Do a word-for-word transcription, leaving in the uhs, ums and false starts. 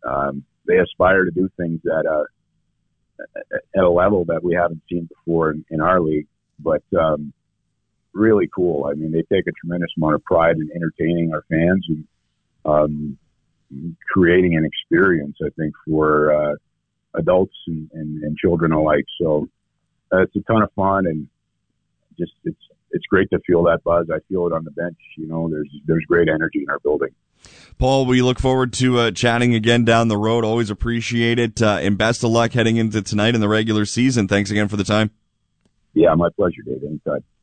Um, they aspire to do things at a at a level that we haven't seen before in, in our league. But um, really cool. I mean, they take a tremendous amount of pride in entertaining our fans and um, creating an experience, I think, for uh, adults and, and, and children alike. So uh, it's a ton of fun, and just it's it's great to feel that buzz. I feel it on the bench. You know, there's there's great energy in our building. Paul, we look forward to uh, chatting again down the road. Always appreciate it, uh, and best of luck heading into tonight in the regular season. Thanks again for the time. Yeah, my pleasure, Dave. Anytime.